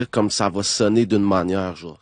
comme ça va sonner d'une manière, genre.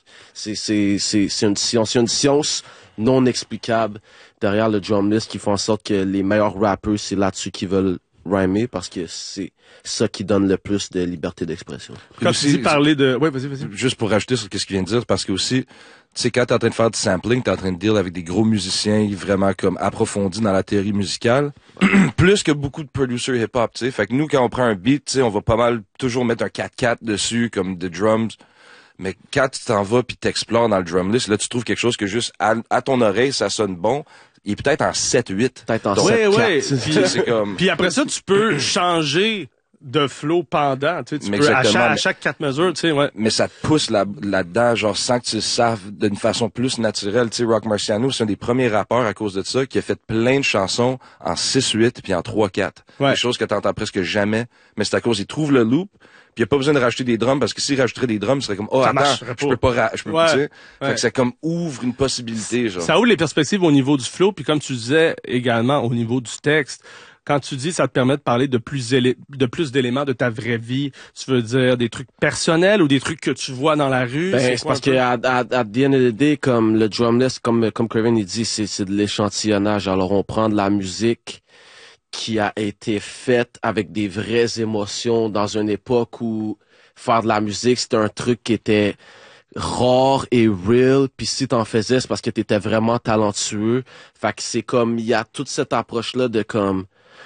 C'est une science non explicable derrière le drumless qui fait en sorte que les meilleurs rappeurs, c'est là-dessus qu'ils veulent rhymer parce que c'est ça qui donne le plus de liberté d'expression. Quand tu dis parler de... Ouais, vas-y. Juste pour rajouter sur ce qu'il vient de dire, parce que aussi, tu sais, quand t'es en train de faire du sampling, t'es en train de deal avec des gros musiciens vraiment comme approfondis dans la théorie musicale, plus que beaucoup de producers hip-hop, tu sais. Fait que nous, quand on prend un beat, tu sais, on va pas mal toujours mettre un 4-4 dessus, comme des drums. Mais quand tu t'en vas puis t'explores dans le drumless, là, tu trouves quelque chose que juste à ton oreille, ça sonne bon. Il est peut-être en 7-8. Peut-être en Ouais, 7-4. ouais. C'est comme... Puis après ça, tu peux changer de flow pendant, tu sais, tu Mais peux exactement, à chaque 4 mesures, tu sais, ouais. Mais ça te pousse là-dedans, genre, sans que tu le saves d'une façon plus naturelle. Tu sais, Rock Marciano, c'est un des premiers rappeurs à cause de ça qui a fait plein de chansons en 6-8 puis en 3-4. Ouais. Des choses que t'entends presque jamais. Mais c'est à cause, il trouve le loop. Puis il a pas besoin de rajouter des drums parce que s'il rajouterait des drums, il serait comme, oh, Ça attends, marcherait je peux pas, tu sais. Ouais. Fait que ça comme ouvre une possibilité, genre. Ça ouvre les perspectives au niveau du flow, puis comme tu disais également au niveau du texte. Quand tu dis ça te permet de parler de plus d'éléments de ta vraie vie, tu veux dire des trucs personnels ou des trucs que tu vois dans la rue? Ben, c'est parce que at the end of the day, comme le drumless, comme Craven il dit, c'est de l'échantillonnage. Alors on prend de la musique qui a été faite avec des vraies émotions dans une époque où faire de la musique, c'était un truc qui était rare et real, puis si t'en faisais, c'est parce que t'étais vraiment talentueux. Fait que c'est comme, il y a toute cette approche-là de comme,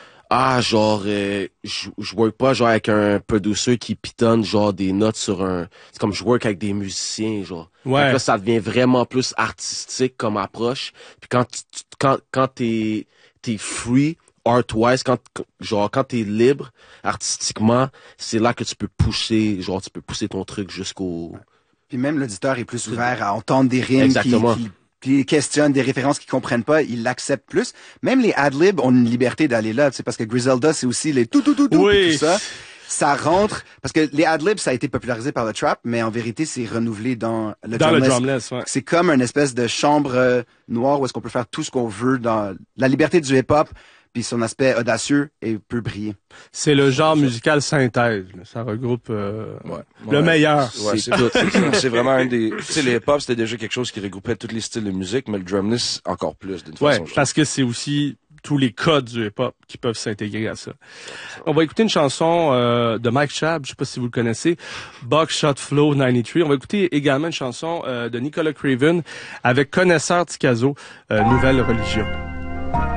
genre, je work pas genre avec un producer qui pitonne genre des notes sur un... C'est comme je work avec des musiciens, genre. Ouais. Fait que là, ça devient vraiment plus artistique comme approche. Puis quand t'es free, art-wise, quand t'es libre artistiquement, c'est là que tu peux pousser ton truc jusqu'au... Puis même l'auditeur est plus ouvert à entendre des rimes Exactement. qui questionnent des références qu'ils comprennent pas, ils l'acceptent plus. Même les ad-libs ont une liberté d'aller là, tu sais, parce que Griselda, c'est aussi les tout, Oui. tout ça. Ça rentre, parce que les ad-libs, ça a été popularisé par le trap, mais en vérité, c'est renouvelé dans le drumless, ouais. C'est comme une espèce de chambre noire où est-ce qu'on peut faire tout ce qu'on veut dans la liberté du hip-hop, puis son aspect audacieux et peut briller. C'est le genre musical synthèse, là. Ça regroupe le meilleur. Ouais, c'est tout. C'est vraiment un des... Tu sais, le hip-hop, c'était déjà quelque chose qui regroupait tous les styles de musique, mais le drumless, encore plus, d'une Ouais, façon. parce que c'est aussi tous les codes du hip-hop qui peuvent s'intégrer à ça. On va écouter une chanson de Mike Chab, je sais pas si vous le connaissez, Buckshot Flow 93. On va écouter également une chanson de Nicolas Craven avec Connaisseur Ticazo, Nouvelle Religion.